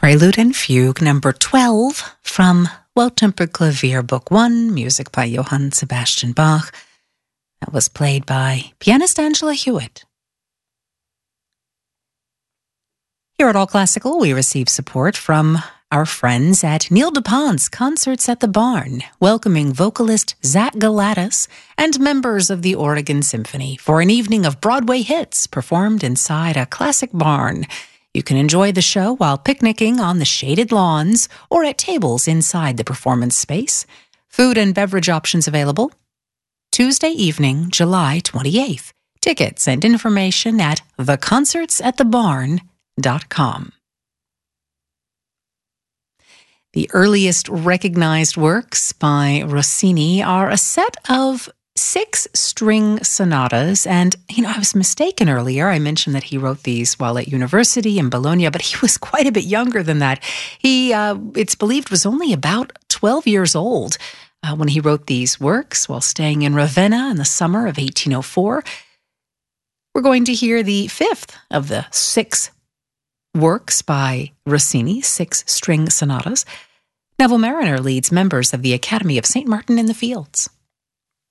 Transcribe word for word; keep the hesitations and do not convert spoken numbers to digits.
Prelude and Fugue number twelve from Well-Tempered Clavier Book one, music by Johann Sebastian Bach. That was played by pianist Angela Hewitt. Here at All Classical, we receive support from our friends at Neil DuPont's Concerts at the Barn, welcoming vocalist Zach Galatas and members of the Oregon Symphony for an evening of Broadway hits performed inside a classic barn. You can enjoy the show while picnicking on the shaded lawns or at tables inside the performance space. Food and beverage options available. Tuesday evening, July twenty-eighth. Tickets and information at the concerts at the barn dot com. The earliest recognized works by Rossini are a set of six string sonatas, and you know, I was mistaken earlier. I mentioned that he wrote these while at university in Bologna, but he was quite a bit younger than that. He, uh, it's believed, was only about twelve years old uh, when he wrote these works while staying in Ravenna in the summer of eighteen oh four. We're going to hear the fifth of the six works by Rossini, six string sonatas. Neville Marriner leads members of the Academy of Saint Martin in the Fields.